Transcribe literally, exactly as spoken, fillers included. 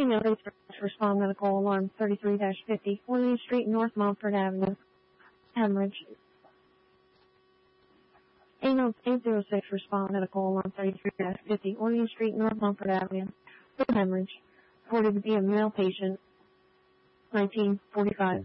Female respond medical alarm thirty-three fifty, Orleans Street, North Montford Avenue. Hemorrhage. eight oh six respond medical alarm thirty-three fifty, Orleans Street, North Montford Avenue. Hemorrhage. Reported to be a male patient, nineteen forty-five.